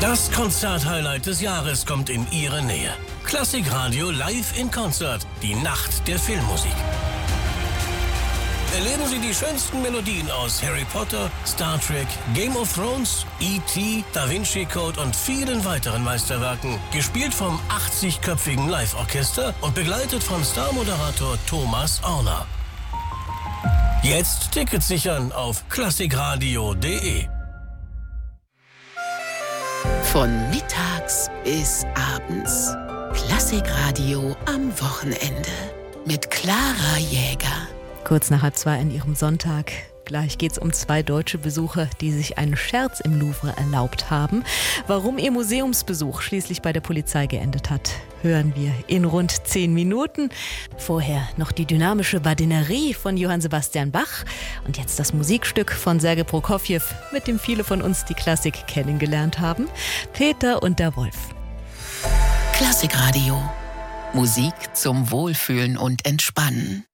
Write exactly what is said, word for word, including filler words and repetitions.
Das Konzert-Highlight des Jahres kommt in Ihre Nähe. Klassikradio live in Konzert. Die Nacht der Filmmusik. Erleben Sie die schönsten Melodien aus Harry Potter, Star Trek, Game of Thrones, E T, Da Vinci Code und vielen weiteren Meisterwerken. Gespielt vom achtzigköpfigen Live-Orchester und begleitet von Star-Moderator Thomas Orner. Jetzt Tickets sichern auf klassikradio punkt de. Von mittags bis abends. Klassikradio am Wochenende. Mit Clara Jäger. Kurz nach halb zwei an ihrem Sonntag. Gleich geht's um zwei deutsche Besucher, die sich einen Scherz im Louvre erlaubt haben. Warum ihr Museumsbesuch schließlich bei der Polizei geendet hat, hören wir in rund zehn Minuten. Vorher noch die dynamische Badinerie von Johann Sebastian Bach. Und jetzt das Musikstück von Sergei Prokofjew, mit dem viele von uns die Klassik kennengelernt haben. Peter und der Wolf. Klassikradio. Musik zum Wohlfühlen und Entspannen.